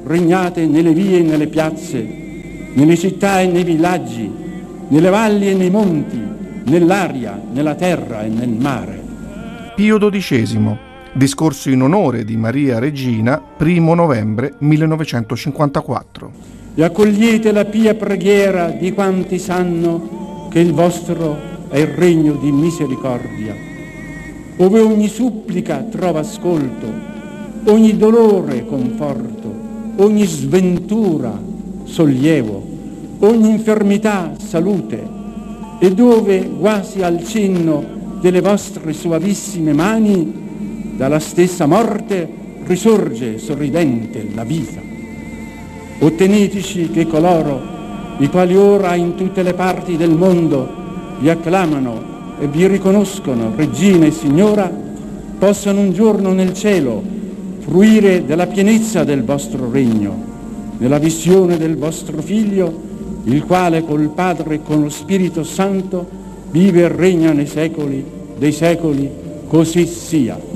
regnate nelle vie e nelle piazze, nelle città e nei villaggi, nelle valli e nei monti, nell'aria, nella terra e nel mare. Pio XII, discorso in onore di Maria Regina, 1 novembre 1954. E accogliete la pia preghiera di quanti sanno che il vostro è il regno di misericordia, ove ogni supplica trova ascolto, ogni dolore conforto, ogni sventura sollievo, ogni infermità salute, e dove quasi al cenno delle vostre suavissime mani dalla stessa morte risorge sorridente la vita. Otteneteci che coloro i quali ora in tutte le parti del mondo vi acclamano e vi riconoscono Regina e Signora, possano un giorno nel cielo fruire della pienezza del vostro regno, nella visione del vostro Figlio, il quale col Padre e con lo Spirito Santo vive e regna nei secoli dei secoli, così sia.